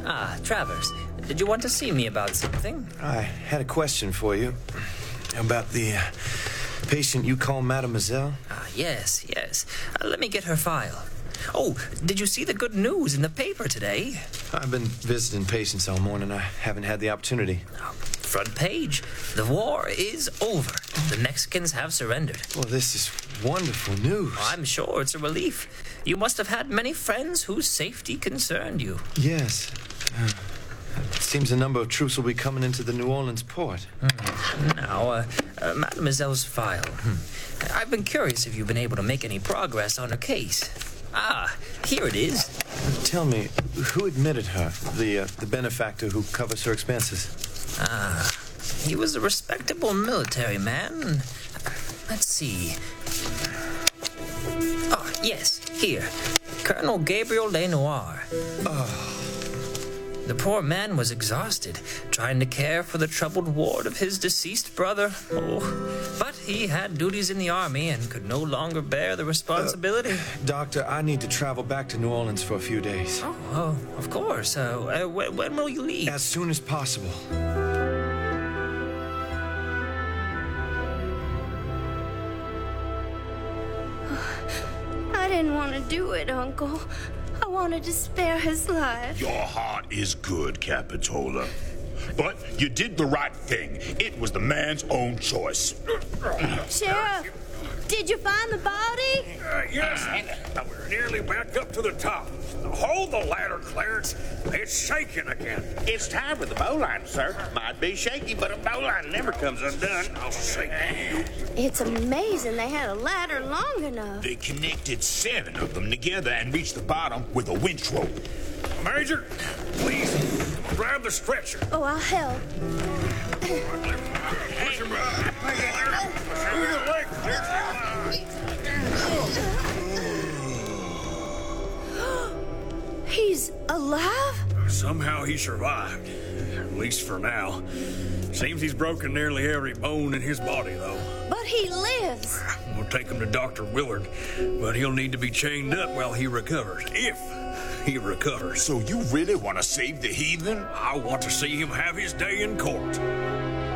Ah, Travers, did you want to see me about something? I had a question for you about the patient you call Mademoiselle. Ah, yes. Let me get her file. Oh, did you see the good news in the paper today? I've been visiting patients all morning. I haven't had the opportunity. Front page. The war is over. The Mexicans have surrendered. Well, this is wonderful news. I'm sure it's a relief. You must have had many friends whose safety concerned you. Yes. It seems a number of troops will be coming into the New Orleans port. Now, Mademoiselle's file. I've been curious if you've been able to make any progress on her case. Ah, here it is. Tell me, who admitted her? The benefactor who covers her expenses? He was a respectable military man. Let's see. Oh, yes, here. Colonel Gabriel Lenoir. The poor man was exhausted, trying to care for the troubled ward of his deceased brother. But he had duties in the army and could no longer bear the responsibility. Doctor, I need to travel back to New Orleans for a few days. Oh, of course. When will you leave? As soon as possible. I didn't want to do it, Uncle. I wanted to spare his life. Your heart is good, Capitola. But you did the right thing. It was the man's own choice. Sheriff, did you find the body? Yes, we're nearly back up to the top. Hold the ladder, Clarence. It's shaking again. It's time for the bowline, sir. Might be shaky, but a bowline never comes undone. I'll shake you. It's amazing they had a ladder long enough. They connected 7 of them together and reached the bottom with a winch rope. Major, please, grab the stretcher. Oh, I'll help. Push him up. Push your leg. He's alive? Somehow he survived. At least for now. Seems he's broken nearly every bone in his body, though. But he lives. We'll take him to Dr. Willard, but he'll need to be chained up while he recovers. If he recovers. So you really want to save the heathen? I want to see him have his day in court.